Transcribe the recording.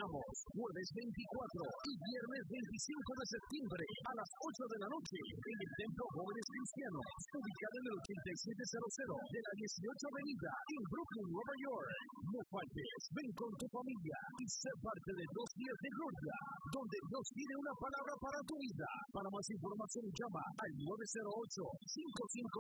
esperamos jueves 24 y viernes 25 de septiembre a las 8 de la noche en el Templo Jóvenes Cristianos, ubicado en el 8700 de la 18 Avenida en Brooklyn, Nueva York. No faltes, ven con tu familia y sé parte de 2 días de gloria, donde Dios tiene una palabra para tu vida. Para más información llama al 908-555